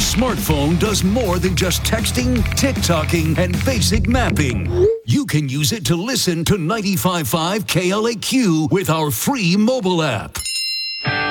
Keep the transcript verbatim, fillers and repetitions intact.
smartphone does more than just texting, TikToking, and basic mapping. You can use it to listen to ninety-five point five K L A Q with our free mobile app.